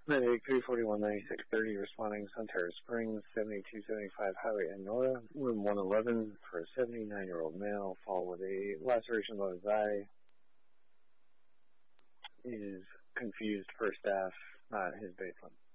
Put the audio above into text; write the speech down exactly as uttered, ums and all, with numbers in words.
Medic three forty-one ninety-six thirty responding Sunterra Springs, seventy-two seventy-five Highway Enora, room one eleven for a seventy-nine-year-old male, followed with a laceration of his eye. He is confused per staff, not his baseline.